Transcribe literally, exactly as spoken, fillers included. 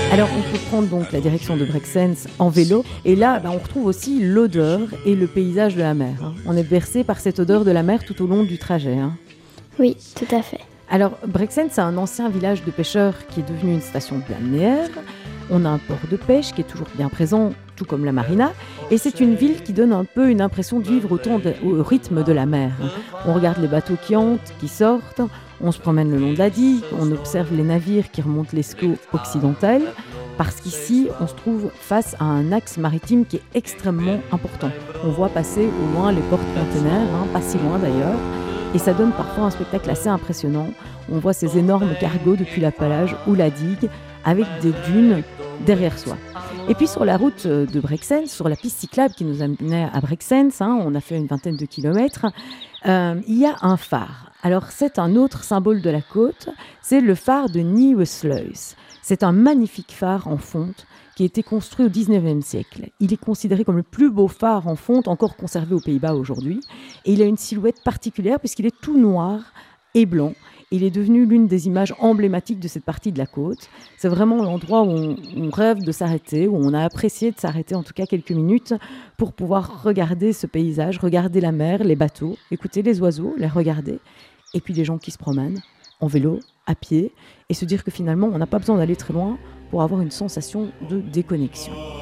Alors, on peut prendre donc la direction de Brexens en vélo, et là, bah, on retrouve aussi l'odeur et le paysage de la mer, hein. On est bercé par cette odeur de la mer tout au long du trajet, hein. Oui, tout à fait. Alors, Brexens, c'est un ancien village de pêcheurs qui est devenu une station balnéaire. On a un port de pêche qui est toujours bien présent, tout comme la marina. Et c'est une ville qui donne un peu une impression de vivre au, temps de- au rythme de la mer. On regarde les bateaux qui entrent, qui sortent. On se promène le long de la digue. On observe les navires qui remontent l'Escaut occidental. Parce qu'ici, on se trouve face à un axe maritime qui est extrêmement important. On voit passer au loin les porte-containers, hein, pas si loin d'ailleurs. Et ça donne parfois un spectacle assez impressionnant. On voit ces énormes cargos depuis la pelage ou la digue, avec des dunes derrière soi. Et puis sur la route euh, de Brexens, sur la piste cyclable qui nous amenait à Brexens, hein, on a fait une vingtaine de kilomètres, euh, il y a un phare. Alors c'est un autre symbole de la côte, c'est le phare de Nieuwersluis. C'est un magnifique phare en fonte qui a été construit au dix-neuvième siècle. Il est considéré comme le plus beau phare en fonte encore conservé aux Pays-Bas aujourd'hui. Et il a une silhouette particulière puisqu'il est tout noir et blanc. Il est devenu l'une des images emblématiques de cette partie de la côte. C'est vraiment l'endroit où on, on rêve de s'arrêter, où on a apprécié de s'arrêter en tout cas quelques minutes pour pouvoir regarder ce paysage, regarder la mer, les bateaux, écouter les oiseaux, les regarder. Et puis les gens qui se promènent en vélo, à pied, et se dire que finalement on n'a pas besoin d'aller très loin pour avoir une sensation de déconnexion.